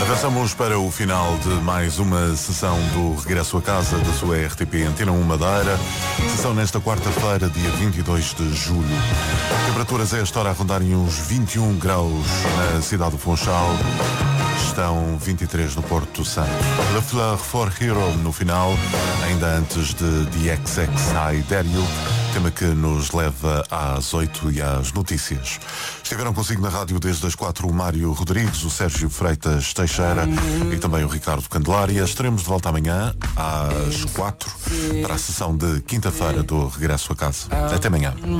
Avançamos para o final de mais uma sessão do Regresso a Casa da sua RTP Antena 1 Madeira. Sessão nesta quarta-feira, dia 22 de julho. Temperaturas a esta hora a rondarem uns 21 graus na cidade do Funchal. Estão 23 no Porto Santo. Le Fleur for Hero no final, ainda antes de The XX I Dare You, tema que nos leva às 8 e às notícias. Estiveram consigo na rádio desde as 4 o Mário Rodrigues, o Sérgio Freitas Teixeira e também o Ricardo Candelária. Estaremos de volta amanhã às 4 para a sessão de quinta-feira do Regresso a Casa. Até amanhã.